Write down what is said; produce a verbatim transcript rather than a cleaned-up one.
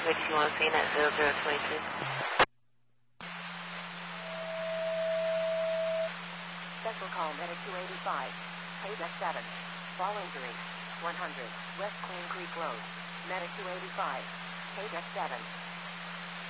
Where did you want to see at zero zero twenty-two? Special call Medic two eighty-five. Page F seven. Fall injury. one hundred. West Clean Creek Road. Medic two eighty-five. Page F seven.